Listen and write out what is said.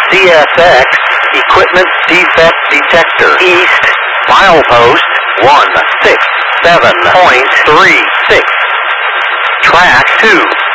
CSX Equipment Defect Detector. East, milepost 167.36. Track 2.